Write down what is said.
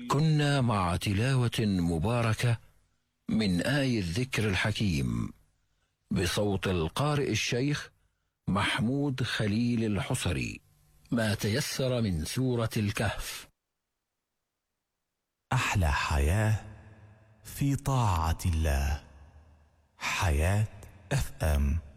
كنا مع تلاوة مباركة من آي الذكر الحكيم بصوت القارئ الشيخ محمود خليل الحصري، ما تيسر من سورة الكهف. أحلى حياة في طاعة الله. حياة FM.